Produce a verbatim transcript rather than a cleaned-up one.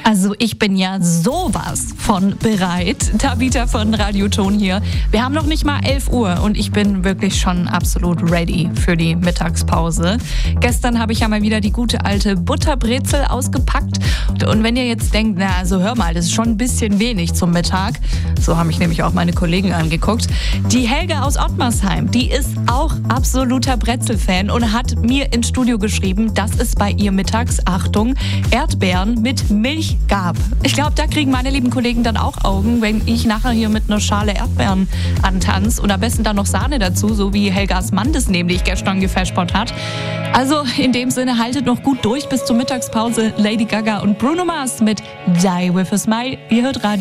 Also ich bin ja sowas von bereit. Tabitha von Radioton hier. Wir haben noch nicht mal elf Uhr und ich bin wirklich schon absolut ready für die Mittagspause. Gestern habe ich ja mal wieder die gute alte Butterbrezel ausgepackt. Und wenn ihr jetzt denkt, na also hör mal, das ist schon ein bisschen wenig zum Mittag. So haben mich nämlich auch meine Kollegen angeguckt. Die Helga aus Ottmarsheim, die ist auch absoluter Brezel-Fan und hat mir ins Studio geschrieben, dass es bei ihr mittags, Achtung, Erdbeeren mit Milch gab. Ich glaube, da kriegen meine lieben Kollegen dann auch Augen, wenn ich nachher hier mit einer Schale Erdbeeren antanze und am besten dann noch Sahne dazu, so wie Helgas Mann das nämlich gestern gefespert hat. Also in dem Sinne, haltet noch gut durch bis zur Mittagspause. Lady Gaga und Bruno Mars mit Die With A Smile. Ihr hört Radio.